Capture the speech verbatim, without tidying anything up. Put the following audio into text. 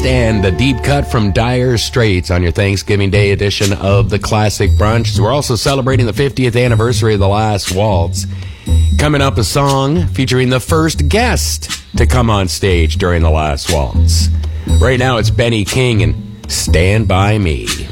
and the deep cut from Dire Straits on your Thanksgiving Day edition of the Classic Brunch. We're also celebrating the fiftieth anniversary of The Last Waltz. Coming up, a song featuring the first guest to come on stage during The Last Waltz. Right now, it's Benny King and Stand By Me.